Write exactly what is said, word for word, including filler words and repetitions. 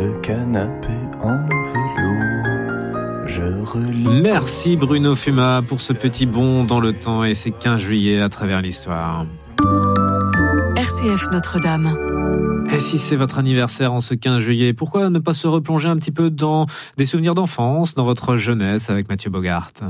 le canapé en velours. Je relis. Merci Bruno Fuma pour ce petit bond dans le temps et ces quinze juillet à travers l'histoire. R C F Notre-Dame. Et si c'est votre anniversaire en ce quinze juillet, pourquoi ne pas se replonger un petit peu dans des souvenirs d'enfance, dans votre jeunesse avec Mathieu Bogart ?